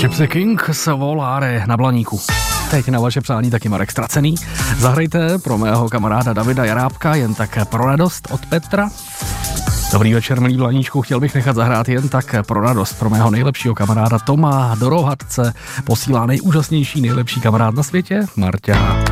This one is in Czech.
Gypsy King s Volare na Blaníku. Teď na vaše přání taky Marek Stracený. Zahrajte pro mého kamaráda Davida Jarábka Jen tak pro radost od Petra. Dobrý večer, milý Blaníčku, chtěl bych nechat zahrát Jen tak pro radost pro mého nejlepšího kamaráda Toma do Rohatce. Posílá nejúžasnější, nejlepší kamarád na světě, Marťa.